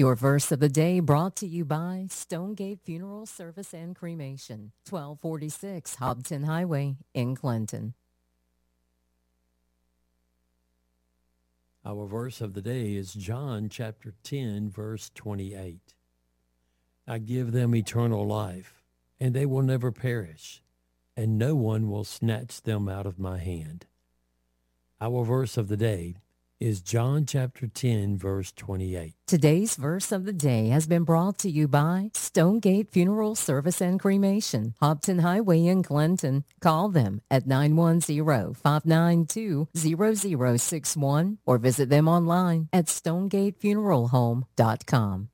Your verse of the day brought to you by Stonegate Funeral Service and Cremation, 1246 Hobson Highway in Clinton. Our verse of the day is John chapter 10, verse 28. I give them eternal life, and they will never perish, and no one will snatch them out of my hand. Our verse of the day is John chapter 10, verse 28. Today's verse of the day has been brought to you by Stonegate Funeral Service and Cremation, Hobson Highway in Clinton. Call them at 910-592-0061 or visit them online at stonegatefuneralhome.com.